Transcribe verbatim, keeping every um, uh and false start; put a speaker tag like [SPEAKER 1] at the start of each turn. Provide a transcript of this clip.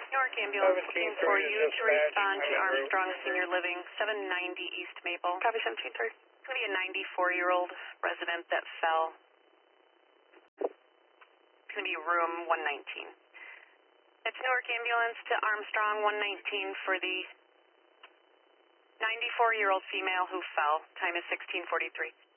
[SPEAKER 1] Newark ambulance looking for you to respond to Armstrong Senior Living, seven ninety East Maple.
[SPEAKER 2] Copy seventeen three.
[SPEAKER 1] It's going to be a ninety-four-year-old resident that fell. It's going to be room one nineteen. It's Newark ambulance to Armstrong one nineteen for the ninety-four-year-old female who fell. Time is sixteen forty-three.